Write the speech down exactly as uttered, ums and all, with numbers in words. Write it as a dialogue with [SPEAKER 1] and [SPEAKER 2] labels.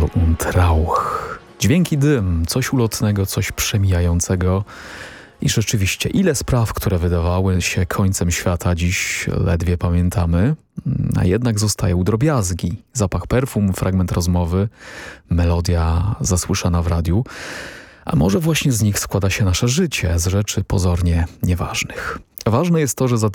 [SPEAKER 1] Schall und Rauch. Dźwięk i dym, coś ulotnego, coś przemijającego. I rzeczywiście, ile spraw, które wydawały się końcem świata, dziś ledwie pamiętamy, a jednak zostają drobiazgi. Zapach perfum, fragment rozmowy, melodia zasłyszana w radiu. A może właśnie z nich składa się nasze życie, z rzeczy pozornie nieważnych. Ważne jest to, że za